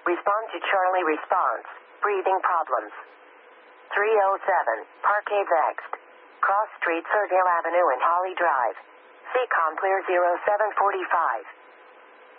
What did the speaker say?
Respond to Charlie response. Breathing problems. 307, Parquet Vexed. Cross Street, Surville Avenue and Holly Drive. CCOM clear 0745.